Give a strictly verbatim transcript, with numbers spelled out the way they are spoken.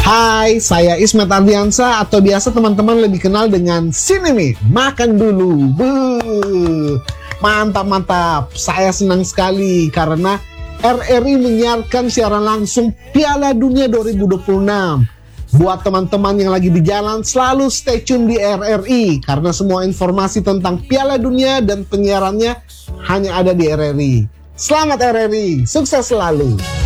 Hai, saya Ismet Ardiansa atau biasa teman-teman lebih kenal dengan Sineme. Makan dulu. Buh. Mantap, mantap. Saya senang sekali karena R R I menyiarkan siaran langsung Piala Dunia dua ribu dua puluh enam. Buat teman-teman yang lagi di jalan, selalu stay tune di R R I karena semua informasi tentang Piala Dunia dan penyiarannya hanya ada di R R I. Selamat R R I, sukses selalu.